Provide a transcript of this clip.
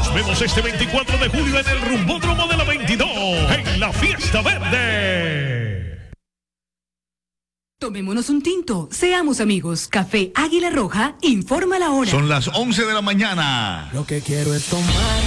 Nos vemos este 24 de julio en el Rumbódromo de la 22, en la Fiesta Verde. Tomémonos un tinto, seamos amigos. Café Águila Roja informa la hora. Son las 11 de la mañana. Lo que quiero es tomar